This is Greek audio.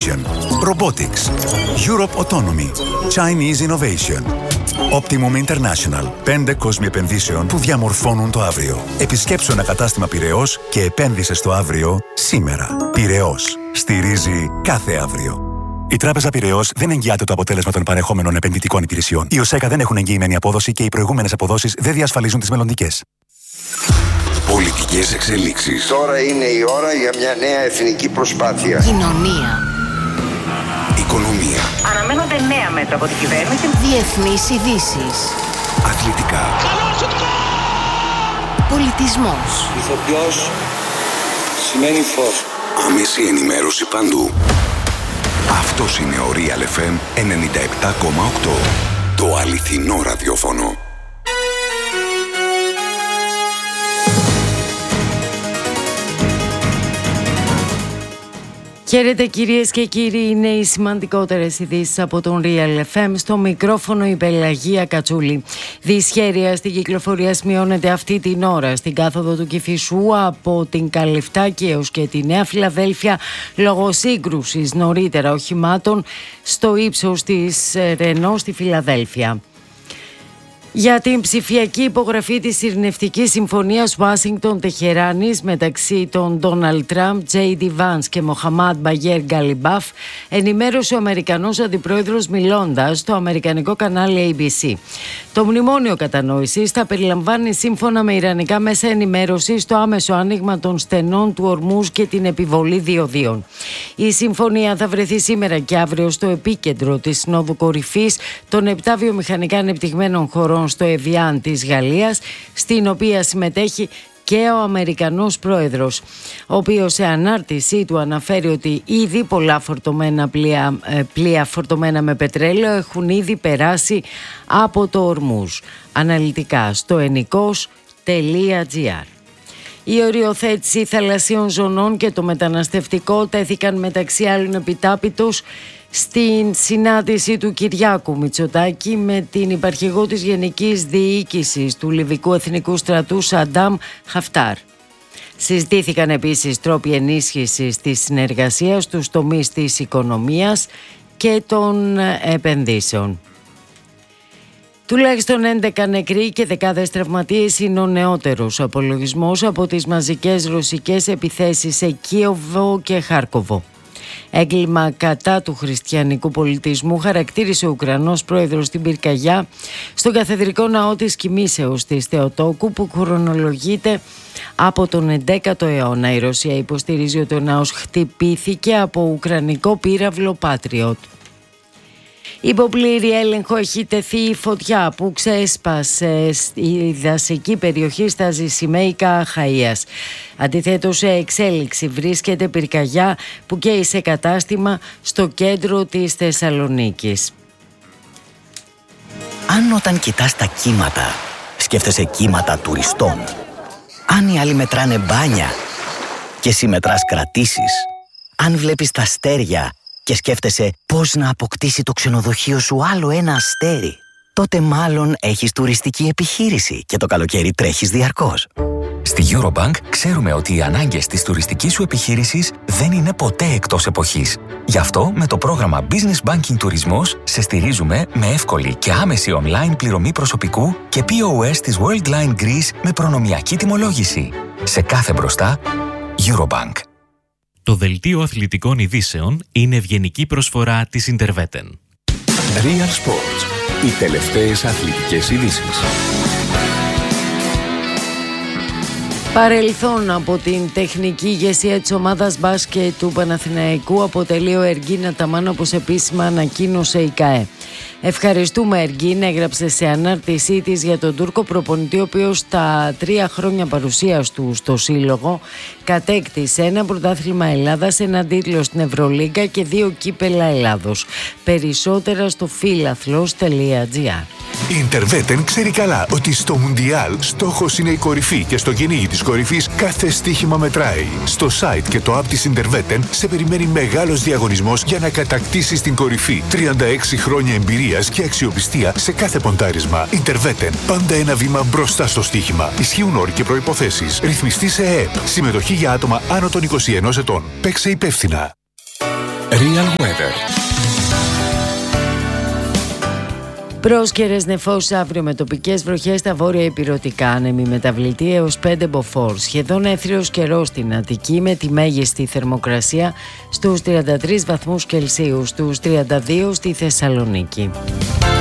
Vision, Robotics, Europe Autonomy, Chinese Innovation, Optimum International. 5 κόσμοι επενδύσεων που διαμορφώνουν το αύριο. Επισκέψου ένα κατάστημα Πειραιώς και επένδυσε στο αύριο σήμερα. Πειραιώς. Στηρίζει κάθε αύριο. Η Τράπεζα Πειραιώς δεν εγγυάται το αποτέλεσμα των παρεχόμενων επενδυτικών υπηρεσιών. Οι ΟΣΕΚΑ δεν έχουν εγγυημένη απόδοση και οι προηγούμενες αποδόσεις δεν διασφαλίζουν τις μελλοντικές. Πολιτικές εξελίξεις. Τώρα είναι η ώρα για μια νέα εθνική προσπάθεια. Κοινωνία. Οικονομία. Αναμένονται νέα μέτρα από την κυβέρνηση. Διεθνείς ειδήσεις. Αθλητικά. Πολιτισμός. Ηθοποιός σημαίνει φως. Άμεση ενημέρωση παντού. Αυτός είναι ο Real FM 97,8. Το αληθινό ραδιόφωνο. Χαίρετε κυρίες και κύριοι, είναι οι σημαντικότερες ειδήσεις από τον Real FM. Στο μικρόφωνο η Πελαγία Κατσούλη. Δυσχέρεια στην κυκλοφορία σημειώνεται αυτή την ώρα στην κάθοδο του Κηφισού από την Καλυφτάκη έως και τη Νέα Φιλαδέλφια λόγω σύγκρουσης νωρίτερα οχημάτων στο ύψος της Ρενό στη Φιλαδέλφια. Για την ψηφιακή υπογραφή της ειρηνευτικής συμφωνίας Ουάσιγκτον-Τεχεράνης μεταξύ των Ντόναλντ Τραμπ, Τζέιντι Βάνς και Μοχαμάντ Μπαγέρ Γκαλιμπάφ ενημέρωσε ο Αμερικανός Αντιπρόεδρος μιλώντας στο αμερικανικό κανάλι ABC. Το μνημόνιο κατανόησης θα περιλαμβάνει σύμφωνα με ιρανικά μέσα ενημέρωσης το άμεσο άνοιγμα των στενών του Ορμούζ και την επιβολή διοδίων. Η συμφωνία θα βρεθεί σήμερα και αύριο στο επίκεντρο της Συνόδου Κορυφής των 7 βιομηχανικά ανεπτυγμένων χωρών στο Εβιάν της Γαλλίας, στην οποία συμμετέχει και ο Αμερικανός Πρόεδρος, ο οποίος σε ανάρτησή του αναφέρει ότι ήδη πολλά πλοία φορτωμένα με πετρέλαιο έχουν ήδη περάσει από το Ορμούζ. Αναλυτικά στο ennikos.gr. Η οριοθέτηση θαλασσίων ζωνών και το μεταναστευτικό τέθηκαν μεταξύ άλλων επιτάπητος στην συνάντηση του Κυριάκου Μητσοτάκη με την υπαρχηγό της Γενικής Διοίκησης του Λιβικού Εθνικού Στρατού Σαντάμ Χαφτάρ. Συζητήθηκαν επίσης τρόποι ενίσχυσης της συνεργασίας στους τομείς της οικονομίας και των επενδύσεων. Τουλάχιστον 11 νεκροί και δεκάδες τραυματίες είναι ο νεότερος απολογισμός από τις μαζικές ρωσικές επιθέσεις σε Κίεβο και Χάρκοβο. Έγκλημα κατά του χριστιανικού πολιτισμού χαρακτήρισε ο Ουκρανός πρόεδρος στην πυρκαγιά στον καθεδρικό ναό της Κοιμήσεως της Θεοτόκου που χρονολογείται από τον 11ο αιώνα. Η Ρωσία υποστηρίζει ότι ο ναός χτυπήθηκε από ουκρανικό πύραυλο Patriot. Υπό πλήρη έλεγχο έχει τεθεί η φωτιά που ξέσπασε στη δασική περιοχή στα Ζησιμαίικα Αχαΐας. Αντιθέτως, σε εξέλιξη βρίσκεται πυρκαγιά που καίει σε κατάστημα στο κέντρο της Θεσσαλονίκης. Αν όταν κοιτάς τα κύματα, σκέφτεσαι κύματα τουριστών. Αν οι άλλοι μετράνε μπάνια και εσύ μετράς κρατήσεις. Αν βλέπεις τα αστέρια και σκέφτεσαι πώς να αποκτήσει το ξενοδοχείο σου άλλο ένα αστέρι, τότε μάλλον έχεις τουριστική επιχείρηση και το καλοκαίρι τρέχεις διαρκώς. Στη Eurobank ξέρουμε ότι οι ανάγκες της τουριστικής σου επιχείρησης δεν είναι ποτέ εκτός εποχής. Γι' αυτό με το πρόγραμμα Business Banking Τουρισμός σε στηρίζουμε με εύκολη και άμεση online πληρωμή προσωπικού και POS της Worldline Greece με προνομιακή τιμολόγηση. Σε κάθε μπροστά, Eurobank. Το δελτίο αθλητικών ειδήσεων είναι ευγενική προσφορά της Interveten. Real Sports. Οι τελευταίες αθλητικές ειδήσεις. Παρελθόν από την τεχνική ηγεσία της ομάδας μπάσκετ του Παναθηναϊκού αποτελεί ο Εργίν Αταμάν, όπως επίσημα ανακοίνωσε η ΚΑΕ. Ευχαριστούμε Εργίν, έγραψε σε ανάρτησή της για τον Τούρκο προπονητή, ο οποίος στα 3 χρόνια παρουσίας του στο σύλλογο κατέκτησε ένα πρωτάθλημα Ελλάδας, ένα τίτλο στην Ευρωλίγκα και 2 κύπελα Ελλάδος. Περισσότερα στο φιλαθλός.gr. Η Interveten ξέρει καλά ότι στο Μουντιάλ στόχος είναι η κορυφή και στο κυνήγι της κορυφής κάθε στοίχημα μετράει. Στο site και το app της Interveten σε περιμένει μεγάλος διαγωνισμός για να κατακτήσεις την κορυφή. 36 χρόνια εμπειρίας και αξιοπιστία σε κάθε ποντάρισμα. Interveten. Πάντα ένα βήμα μπροστά στο στοίχημα. Ισχύουν όροι και προϋποθέσεις. Ρυθμιστή σε ΕΕΠ. Συμμετοχή για άτομα άνω των 21 ετών. Παίξε υπεύθυνα. Real Weather. Πρόσκαιρες νεφώσεις αύριο με τοπικές βροχές στα βόρεια ηπειρωτικά, άνεμη μεταβλητή έως 5 μποφόρ. Σχεδόν έθριος καιρός στην Αττική με τη μέγιστη θερμοκρασία στους 33 βαθμούς Κελσίου, στους 32 στη Θεσσαλονίκη.